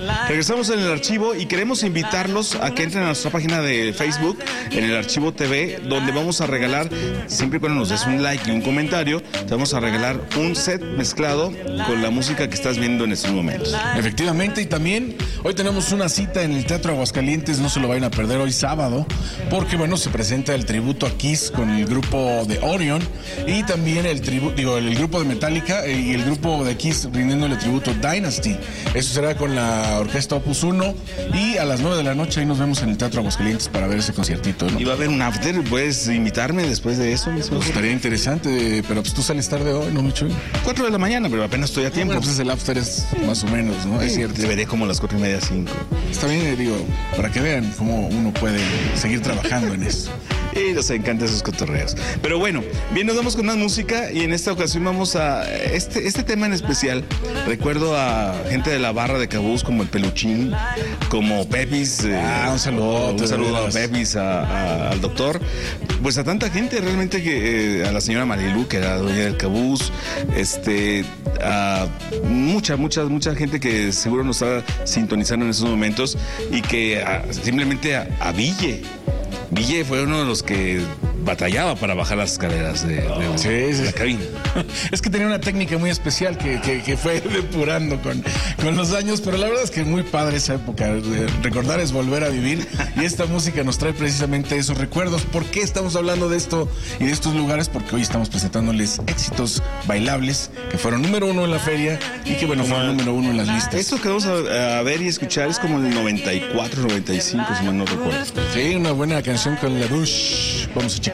Regresamos en el archivo y queremos invitarlos a que entren a nuestra página de Facebook, en el Archivo TV, donde vamos a regalar, siempre y cuando nos des un like y un comentario, te vamos a regalar un set mezclado con la música que estás viendo en estos momentos. Efectivamente, y también hoy tenemos una cita en el Teatro Aguascalientes, no se lo vayan a perder hoy sábado, porque bueno, se presenta el tributo a Kiss con el grupo de Orion y también el grupo de Metallica y el grupo de Kiss rindiéndole tributo Dynasty. Eso será con la Orquesta Opus 1 y a las 9 de la noche ahí nos vemos en el Teatro Aguascalientes para ver ese conciertito, ¿no? Y va a haber un after, ¿puedes invitarme después de eso? Pues estaría interesante, pero pues tú sales tarde hoy, ¿no, Micho? 4 de la mañana, pero apenas estoy a tiempo. Bueno, pues el after es más o menos, ¿no? Sí, es cierto. Debería como a las 4:30, 5. Está bien, digo, para que vean cómo uno puede seguir trabajando en eso. Y nos encantan esos cotorreos. Pero bueno, bien, nos vamos con más música y en esta ocasión vamos a... Este tema en especial, recuerdo a gente de la barra de Cabús como el Peluchín, como Pepis. Un saludo. Un saludo a Pepis, al doctor. Pues a tanta gente realmente que... a la señora Marilu, que era dueña del Cabús. A mucha gente que seguro nos está sintonizando en esos momentos y que simplemente a Ville. Ville fue uno de los que batallaba para bajar las escaleras de la cabina. Es que tenía una técnica muy especial que fue depurando con los años, pero la verdad es que es muy padre esa época. Recordar es volver a vivir y esta música nos trae precisamente esos recuerdos. ¿Por qué estamos hablando de esto y de estos lugares? Porque hoy estamos presentándoles éxitos bailables que fueron número 1 en la feria y que bueno, fueron número 1 en las listas. Esto que vamos a ver y escuchar es como el 94, 95, si mal no recuerdo. Sí, una buena canción con La Douche. Vamos a checar.